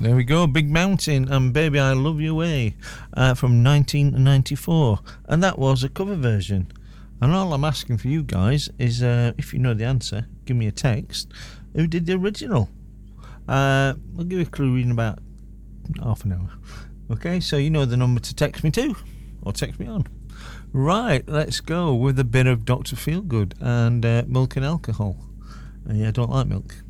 There we go, Big Mountain and Baby I Love You Way from 1994. And that was a cover version. And all I'm asking for you guys is, if you know the answer, give me a text. Who did the original? I'll give you a clue in about half an hour. Okay, so you know the number to text me to, or text me on. Right, let's go with a bit of Dr. Feelgood and Milk and Alcohol. Yeah, I don't like milk.